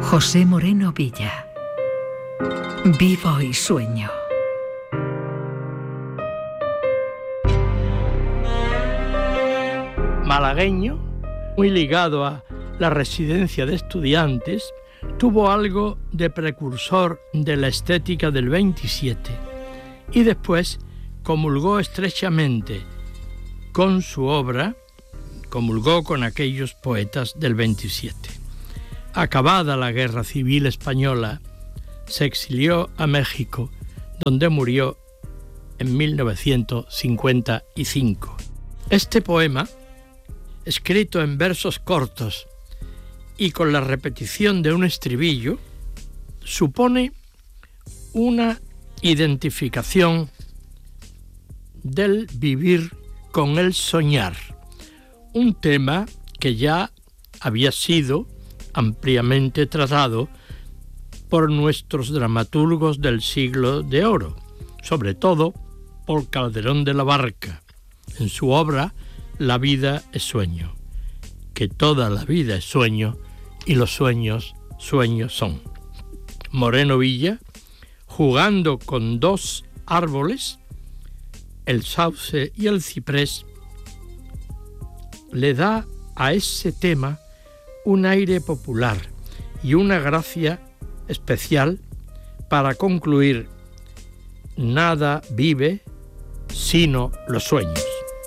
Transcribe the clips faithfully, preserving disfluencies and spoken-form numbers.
José Moreno Villa. Vivo y sueño. Malagueño, muy ligado a la residencia de estudiantes, tuvo algo de precursor de la estética del veintisiete y después comulgó estrechamente con su obra, comulgó con aquellos poetas del veintisiete. Acabada la Guerra Civil Española, se exilió a México, donde murió en mil novecientos cincuenta y cinco. Este poema, escrito en versos cortos y con la repetición de un estribillo, supone una identificación del vivir con el soñar, un tema que ya había sido ampliamente tratado por nuestros dramaturgos del siglo de oro, sobre todo por Calderón de la Barca, en su obra La vida es sueño, que toda la vida es sueño y los sueños, sueños son. Moreno Villa, jugando con dos árboles, el sauce y el ciprés, le da a ese tema un aire popular y una gracia especial para concluir: nada vive sino los sueños.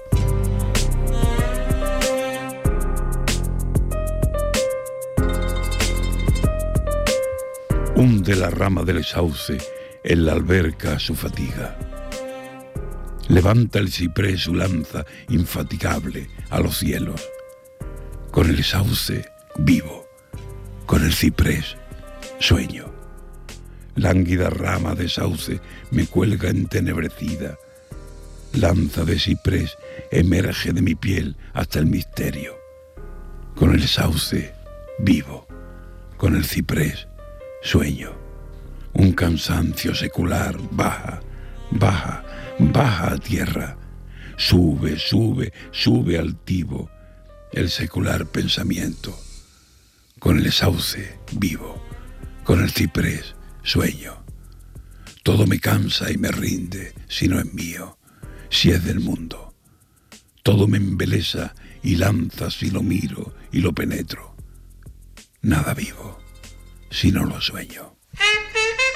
Hunde la rama del sauce en la alberca su fatiga. Levanta el ciprés su lanza infatigable a los cielos. Con el sauce vivo, con el ciprés sueño. Lánguida rama de sauce me cuelga entenebrecida. Lanza de ciprés emerge de mi piel hasta el misterio. Con el sauce vivo, con el ciprés sueño. Un cansancio secular baja, baja, baja a tierra. Sube, sube, sube altivo el secular pensamiento. Con el sauce vivo, con el ciprés sueño. Todo me cansa y me rinde si no es mío, si es del mundo. Todo me embelesa y lanza si lo miro y lo penetro. Nada vivo si no lo sueño.